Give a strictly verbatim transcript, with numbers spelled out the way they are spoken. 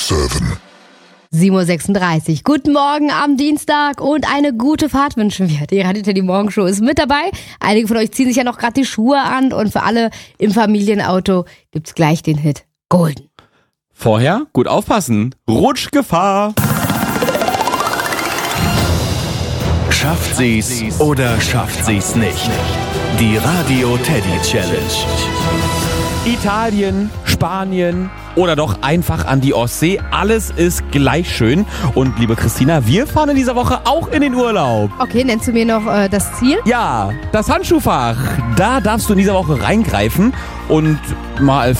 sieben. sieben Uhr sechsunddreißig. Guten Morgen am Dienstag und eine gute Fahrt wünschen wir. Die Radio Teddy Morgenshow ist mit dabei. Einige von euch ziehen sich ja noch gerade die Schuhe an und für alle im Familienauto gibt's gleich den Hit Golden. Vorher gut aufpassen. Rutschgefahr. Schafft sie's oder schafft sie's nicht? Die Radio Teddy Challenge. Italien, Spanien oder doch einfach an die Ostsee. Alles ist gleich schön. Und liebe Christina, wir fahren in dieser Woche auch in den Urlaub. Okay, nennst du mir noch äh, das Ziel? Ja, das Handschuhfach. Da darfst du in dieser Woche reingreifen und mal